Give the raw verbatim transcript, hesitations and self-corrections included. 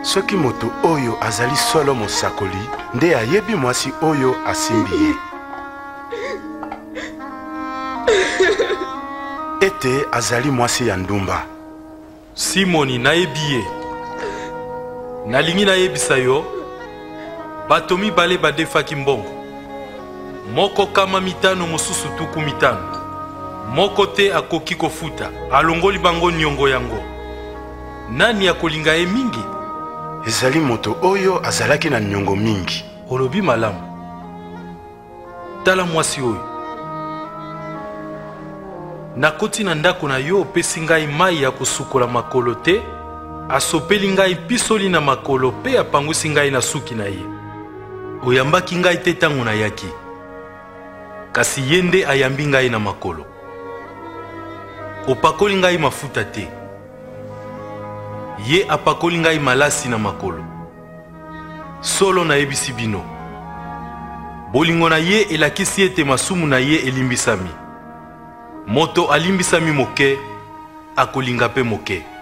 Soki moto oyo azali solo mosakoli nde ayebi mwasi oyo asimbi ye. Ete azali mwasi ya ndumba. Simoni nayebi ye. Nalingi nayebisa yo bato mibale badefaki mbongo. Moko kama mitano mosusu tuku mitano. Moko te akoki kofuta alongoli bango nyongo yango. Nani akolinga ye mingi? Ezali moto oyo azalaki na nyongo mingi. Olobi malamu. Tala mwasi oyo. Nakoti na ndako na yo opesi ngai mai ya kosukola makolo te, asopeli ngai pisoli na makolo pe apangwisi ngai na suki na ye. Oyambaki ngai te tango na yaki. Kasi ye nde ayambi ngai na makolo. Opakoli ngai mafuta te. Ye apakoli ngai malasi na makolo. Solo na yebisi bino. Bolingo na ye elakisi ete masumu na ye elimbisami. Moto alimbisami moke, akolinga pe moke.